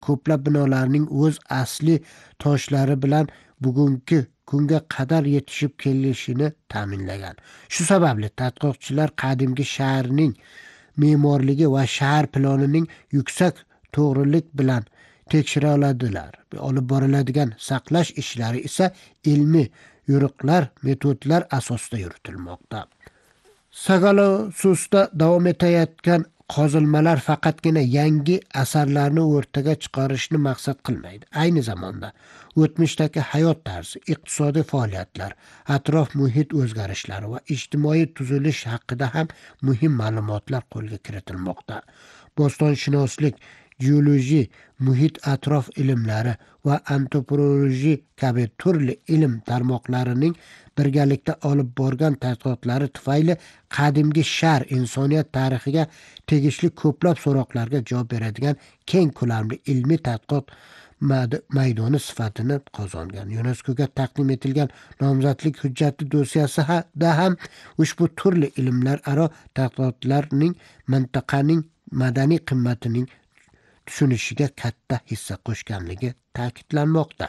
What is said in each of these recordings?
ko'plab binolarning o'z asli toshlari bilan bugungi kunga qadar yetishib kelishini ta'minlagan. Shu sababli tadqiqotchilar qadimgi shaharning me'morligi va shahar planining yuksak to'g'rilik bilan tekshira oladilar. Olib boriladigan saqlash ishlari esa ilmiy yo'riqlar, metodlar asosida yuritilmoqda. Sagalasusda davom etayotgan qozilmalar faqatgina yangi asarlarni o'rtaga chiqarishni maqsad qilmaydi. Ayni zamonda o'tmishdagi hayot tarzi, iqtisodiy faoliyatlar, atrof muhit o'zgarishlari va ijtimoiy tuzilish haqida ham muhim ma'lumotlar qo'lga kiritilmoqda. Bo'stonshunoslik, geologiya, muhit atrof ilmlari va antropologiya kabi turli ilm tarmoqlarining birgalikda olib borgan tadqiqotlari tufayli qadimgi shahar insoniyat tarixiga tegishli ko'plab so'roqlarga javob beradigan keng ko'lamli ilmiy tadqiqot maydoni sifatini qozongan. UNESKOga taqdim etilgan nomzodlik hujjati dossiyasida ham ushbu turli ilmlar aro tadqiqotlarning mintaqaning madaniy qimmatining tushunishiga katta hissa qo'shganligi ta'kidlanmoqda.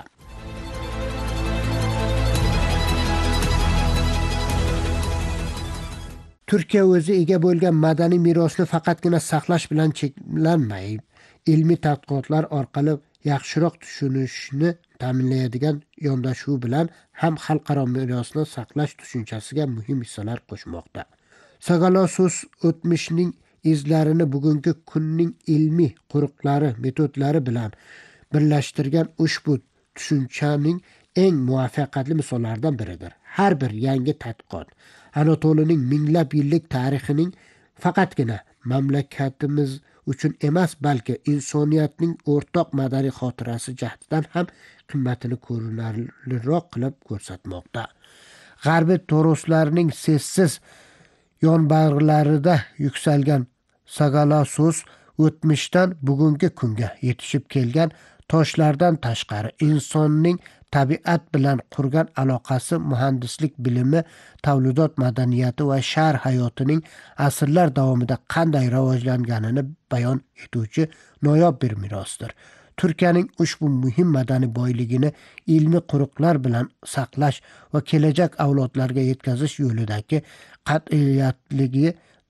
Turkiya o'zi ega bo'lgan madaniy merosni faqatgina saqlash bilan cheklanmaydi. Ilmiy tadqiqotlar orqali yaxshiroq tushunishni ta'minlaydigan yondashuv bilan ham xalqaro merosni saqlash tushunchasiga muhim hissalar qo'shmoqda. Sagalasus o'tmishning izlarini bugungi kunning ilmiy quruqlari, metodlari bilan birlashtirgan ushbu tushunchaning eng muvaffaqiyatli misollaridan biridir. Har bir yangi tadqiqot Anatoliyaning minglab yillik tarixining faqatgina mamlakatimiz uchun emas, balki insoniyatning o'rtoq madaniy xotirasi jihatidan ham qimmatini ko'rinarliroq qilib ko'rsatmoqda. G'arbiy to'roslarning sessiz yonbag'irlarida yuksalgan Sagalasus o'tmishdan bugungi kunga yetishib kelgan toshlardan tashqari insonning tabiat bilan qurgan aloqasi, muhandislik bilimi, tavlidot madaniyati va shahar hayotining asrlar davomida qanday rivojlanganini bayon etuvchi noyob bir merosdir. Turkiyaning ushbu muhim madaniy boyligini ilmiy quruqlar bilan saqlash va kelajak avlodlarga yetkazish yo'lidagi qat'iyatligi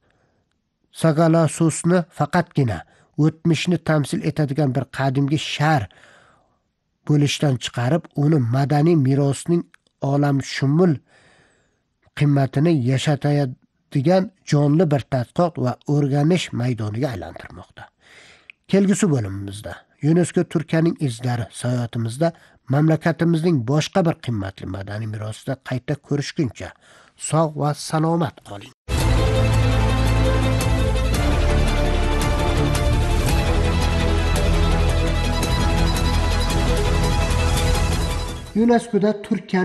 Sagalasusni faqatgina o'tmishni tamsil etadigan bir qadimgi shahar bo'lishdan chiqarib, uni madaniy merosning olamshumul qimmatini yashatadigan jonli bir tadqiqot va o'rganish maydoniga aylantirmoqda. Kelgusi bo'limimizda UNESCO Turkiyaning izlari sayohatimizda mamlakatimizning boshqa bir qimmatli madaniy merosida qayta ko'rishguncha sog' va salomat qoling. UNESKOda Turkiya